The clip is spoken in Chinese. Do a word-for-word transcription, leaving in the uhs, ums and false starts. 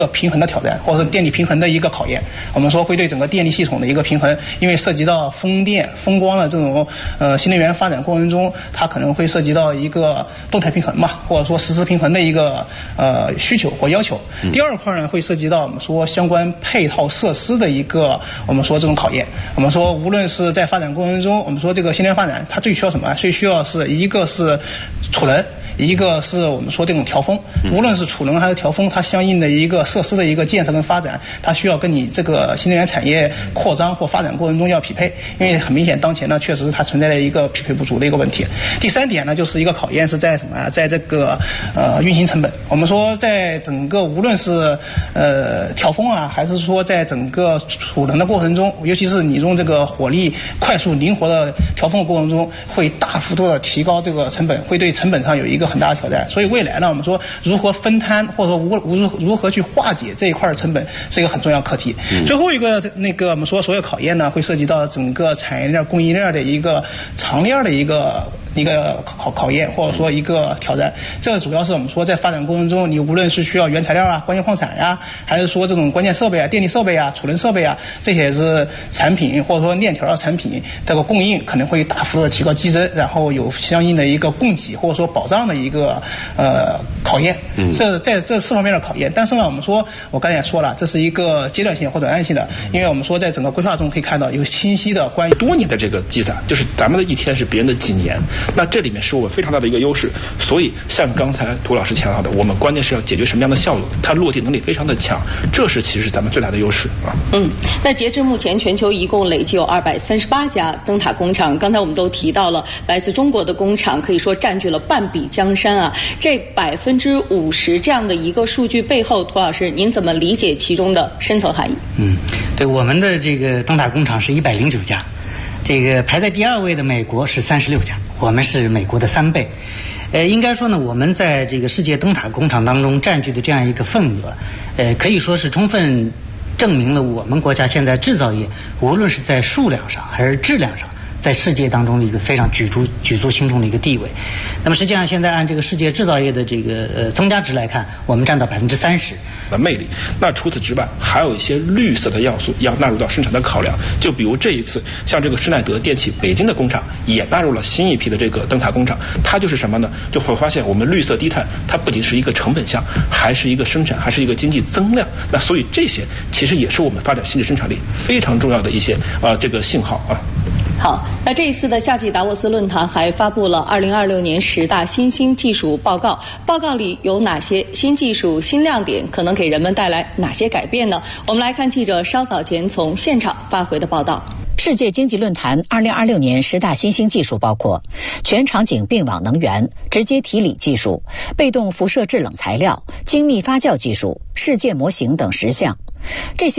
平衡的挑战，或者是电力平衡的一个考验。我们说会对整个电力系统的一个平衡，因为涉及到风电、风光的这种呃新能源发展过程中，它可能会涉及到一个动态平衡嘛，或者说实时平衡的一个呃需求或要求。第二块呢，会涉及到我们说相关配套设施的一个我们说这种考验。我们说无论是在发展过程中，我们说这个新能源发展它最需要什么？最需要是一个是储能。一个是我们说这种调峰，无论是储能还是调峰，它相应的一个设施的一个建设跟发展，它需要跟你这个新能源产业扩张或发展过程中要匹配，因为很明显当前呢确实它存在了一个匹配不足的一个问题。第三点呢，就是一个考验是在什么啊？在这个呃运行成本。我们说在整个无论是呃调峰啊，还是说在整个储能的过程中，尤其是你用这个火力快速灵活的调峰的过程中，会大幅度的提高这个成本，会对成本上有一个很大的挑战。所以未来呢，我们说如何分摊或者说无如如何去化解这一块成本是一个很重要课题。嗯、最后一个那个我们说所有考验呢，会涉及到整个产业链供应链的一个长链的一个一个考考验，或者说一个挑战。这个主要是我们说在发展过程中，你无论是需要原材料啊、关键矿产呀、啊，还是说这种关键设备啊、电力设备啊、储能设备啊，这些是产品或者说链条的产品，这个供应可能会大幅的提高激增，然后有相应的一个供给或者说保障的一个呃考验。嗯，这在这四方面的考验。但是呢，我们说我刚才也说了，这是一个阶段性或者短性的，因为我们说在整个规划中可以看到有清晰的关于多年的这个积攒，就是咱们的一天是别人的几年。那这里面是我们非常大的一个优势，所以像刚才涂老师强调的，我们关键是要解决什么样的效率，它落地能力非常的强，这是其实是咱们最大的优势啊。 嗯，那截至目前，全球一共累计有二百三十八家灯塔工厂。刚才我们都提到了，来自中国的工厂可以说占据了半壁江山啊。这百分之五十这样的一个数据背后，涂老师您怎么理解其中的深层含义？ 嗯，对，我们的这个灯塔工厂是一百零九家。这个排在第二位的美国是三十六家，我们是美国的三倍。呃，应该说呢，我们在这个世界灯塔工厂当中占据的这样一个份额，呃，可以说是充分证明了我们国家现在制造业无论是在数量上还是质量上，在世界当中的一个非常举足举足轻重的一个地位。那么实际上现在按这个世界制造业的这个呃增加值来看，我们占到百分之三十的魅力。那除此之外，还有一些绿色的要素要纳入到生产的考量。就比如这一次，像这个施耐德电器北京的工厂也纳入了新一批的这个灯塔工厂。它就是什么呢？就会发现我们绿色低碳，它不仅是一个成本项，还是一个生产，还是一个经济增量。那所以这些其实也是我们发展新的生产力非常重要的一些啊、呃、这个信号啊。 好，那这一次的夏季达沃斯论坛还发布了二零二六年十大新兴技术报告，报告里有哪些新技术、新亮点，可能给人们带来哪些改变呢？我们来看记者稍早前从现场发回的报道。 世界经济论坛二零二六年十大新兴技术包括全场景并网能源、直接提锂技术、被动辐射制冷材料、精密发酵技术、世界模型等十项。这些